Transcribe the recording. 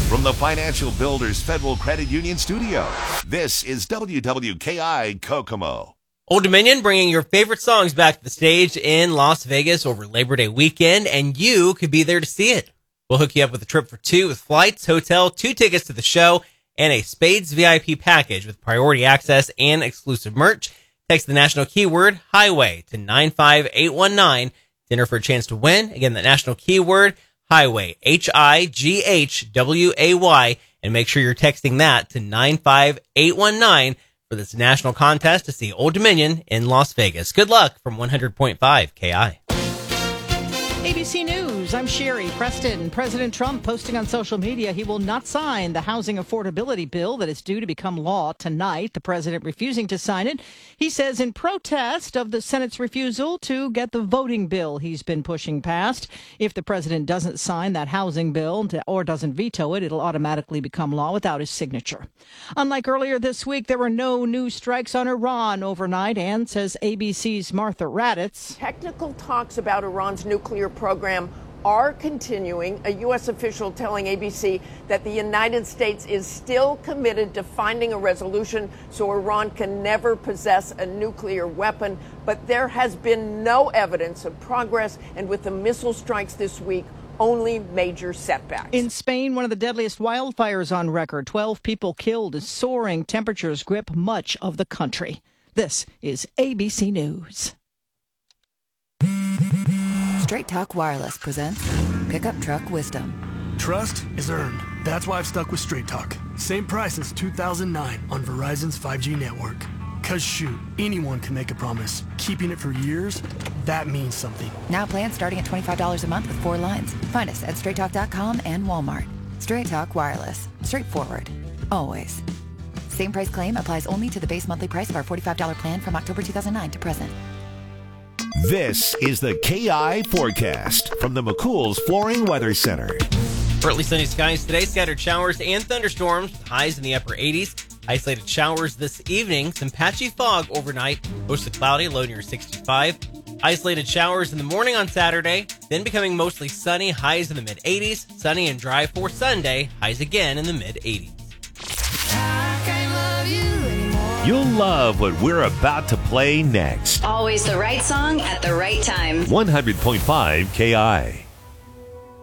From the Financial Builders Federal Credit Union studio, this is WWKI Kokomo. Old Dominion bringing your favorite songs back to the stage in Las Vegas over Labor Day weekend, and you could be there to see it. We'll hook you up with a trip for two with flights, hotel, 2 tickets to the show, and a Spades VIP package with priority access and exclusive merch. Text the national keyword highway to 95819. Dinner for a chance to win. Again, the national keyword highway, HIGHWAY, and make sure you're texting that to 95819 for this national contest to see Old Dominion in Las Vegas. Good luck from 100.5 KI. ABC News, I'm Sherry Preston. President Trump posting on social media he will not sign the housing affordability bill that is due to become law tonight. The president refusing to sign it, he says, in protest of the Senate's refusal to get the voting bill he's been pushing past. If the president doesn't sign that housing bill or doesn't veto it, it'll automatically become law without his signature. Unlike earlier this week, there were no new strikes on Iran overnight, and says ABC's Martha Raddatz. Technical talks about Iran's nuclear program are continuing. A U.S. official telling ABC that the United States is still committed to finding a resolution so Iran can never possess a nuclear weapon. But there has been no evidence of progress, and with the missile strikes this week, only major setbacks. In Spain, one of the deadliest wildfires on record. 12 people killed as soaring temperatures grip much of the country. This is ABC News. Straight Talk Wireless presents Pickup Truck Wisdom. Trust is earned. That's why I've stuck with Straight Talk. Same price since 2009 on Verizon's 5G network. Cause shoot, anyone can make a promise. Keeping it for years, that means something. Now plans starting at $25 a month with 4 lines. Find us at straighttalk.com and Walmart. Straight Talk Wireless. Straightforward. Always. Same price claim applies only to the base monthly price of our $45 plan from October 2009 to present. This is the KI forecast from the McCool's Flooring Weather Center. Partly sunny skies today, scattered showers and thunderstorms, highs in the upper 80s. Isolated showers this evening, some patchy fog overnight, mostly cloudy, low near 65. Isolated showers in the morning on Saturday, then becoming mostly sunny, highs in the mid-80s. Sunny and dry for Sunday, highs again in the mid-80s. You'll love what we're about to play next. Always the right song at the right time. 100.5 KI.